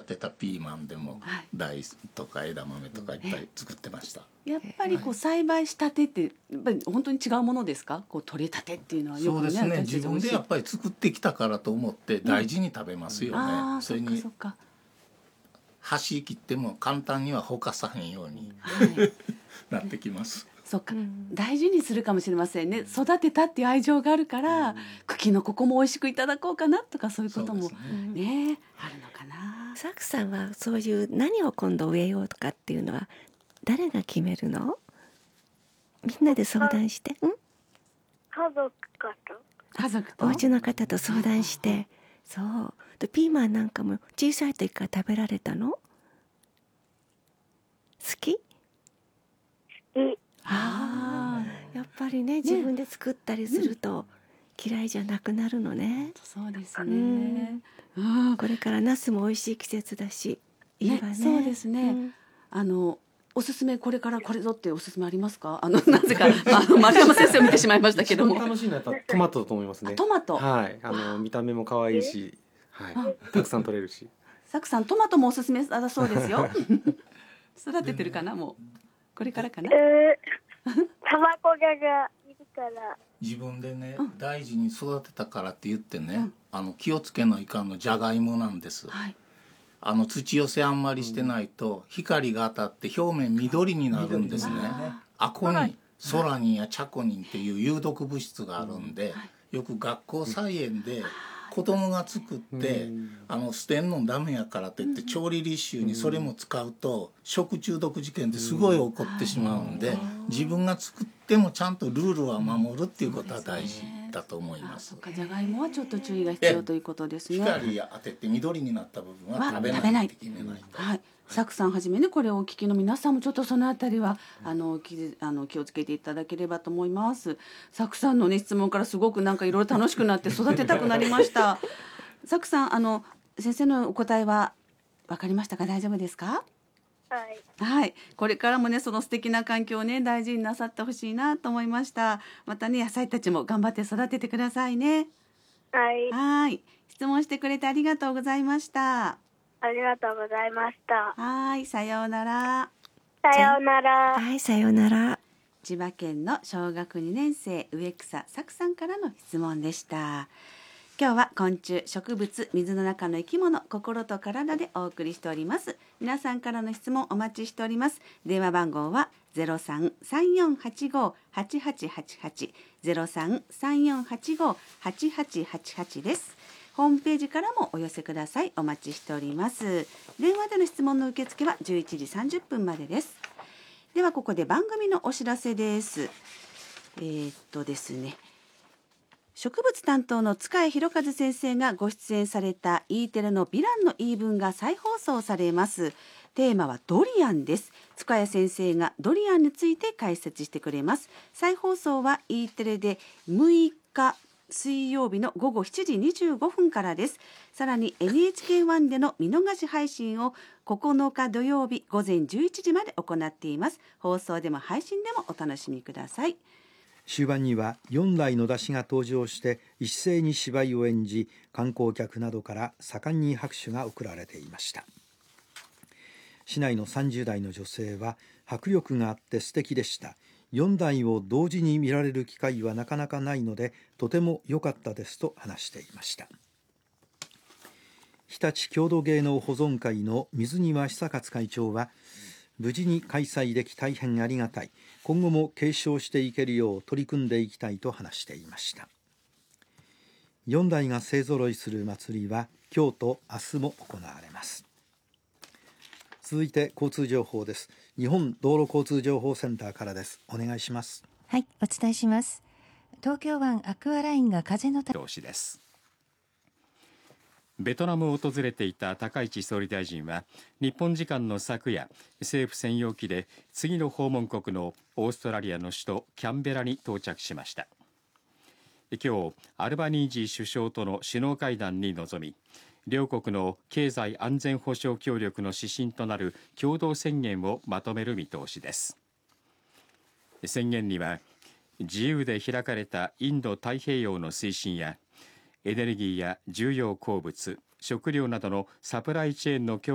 てたピーマンでも、 はい、 大豆とか枝豆とかいっぱい作ってました。 やっぱりこう栽培したてってやっぱり本当に違うものですか？こう取れたてっていうのはよくね、 そうですね、 私た自分でち美味しい。 やっぱり作ってきたからと思って大事に食べますよね、 ああ、そっかそれにそっか。 箸切っても簡単にはほかさへんように、 はい。 なってきます。 そっか、大事にするかもしれませんね。育てたっていう愛情があるから、茎のここも美味しくいただこうかなとか、そういうこともそうですね、あるのかな。 サクさんはそういう何を今度植えようとかっていうのは誰が決めるの？みんなで相談して、 家族かと。 家族とお家の方と相談して、そうでピーマンなんかも小さい時から食べられたの？好き？ ああ、 やっぱりね、自分で作ったりすると嫌いじゃなくなるのね。 そうですね。うん、 これからナスも美味しい季節だし、いいわね。 そうですね。おすすめこれからこれぞっておすすめありますか？なぜか丸山先生を見てしまいましたけども。 一番楽しいのはやっぱトマトだと思いますね。 トマト。 はい、見た目も可愛いし、はい、たくさん取れるし。 サクさんトマトもおすすめだそうですよ。育ててるかな、もうこれからかな。 卵がいるから。 自分でね、大事に育てたからって言ってね、気をつけないかんのじゃがいもなんです、 はい、 土寄せあんまりしてないと、光が当たって表面緑になるんですね。あこにソラニンやチャコニンっていう有毒物質があるんで、よく学校菜園で子供が作って捨てんのダメやからって言って調理実習にそれも使うと食中毒事件ってすごい起こってしまうんで、自分が作ってもちゃんとルールは守るっていうことは大事だと思います。 そっか、じゃがいもはちょっと注意が必要ということですね。 光当てて緑になった部分は食べないって決めないと。 はい、サクさんはじめね、これをお聞きの皆さんもちょっとそのあたりは気をつけていただければと思います。サクさんのね質問からすごくなんかいろいろ楽しくなって育てたくなりました。サクさん、先生のお答えは分かりましたか？大丈夫ですか？ はい。 はい、これからもねその素敵な環境をね大事になさってほしいなと思いました。またね野菜たちも頑張って育ててくださいね。 はい。 はい、質問してくれてありがとうございました。 ありがとうございました。 はい、さようなら。 さようなら。 はい、さようなら。 千葉県の小学2年生植草さくさんからの質問でした。今日は昆虫、植物、水の中の生き物、心と体でお送りしております。皆さんからの質問お待ちしております。電話番号は 03-3485-8888 03-3485-8888 です。ホームページからもお寄せください。お待ちしております。電話での質問の受付は11時30分までです。ではここで番組のお知らせです。ですね、植物担当の塚谷博一先生がご出演された E テレのヴィランの言い分が再放送されます。テーマはドリアンです。塚谷先生がドリアンについて解説してくれます。再放送は E テレで6日水曜日の午後7時25分からです。さらに NHK1 での見逃し配信を9日土曜日午前11時まで行っています。放送でも配信でもお楽しみください。 終盤には4台の山車が登場して一斉に芝居を演じ、観光客などから盛んに拍手が送られていました。市内の30代の女性は迫力があって素敵でした。4台を同時に見られる機会はなかなかないのでとても良かったですと話していました。日立郷土芸能保存会の水庭久勝会長は、無事に開催でき大変ありがたい、今後も継承していけるよう取り組んでいきたいと話していました。4台が勢ぞろいする祭りは今日と明日も行われます。続いて交通情報です。日本道路交通情報センターからです。お願いします。 はい、お伝えします。東京湾アクアラインが風の同士です。ベトナムを訪れていた高市総理大臣は日本時間の昨夜、政府専用機で次の訪問国のオーストラリアの首都キャンベラに到着しました。今日アルバニージー首相との首脳会談に臨み、両国の経済安全保障協力の指針となる共同宣言をまとめる見通しです。宣言には自由で開かれたインド太平洋の推進やエネルギーや重要鉱物、食料などのサプライチェーンの強